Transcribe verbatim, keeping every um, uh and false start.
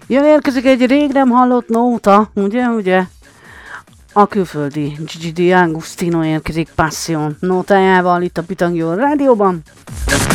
Jön érkezik egy rég nem hallott nóta, ugye, ugye? A külföldi Gigi D'Agostino érkezik Passion nótájával itt a Pitangjó Rádióban.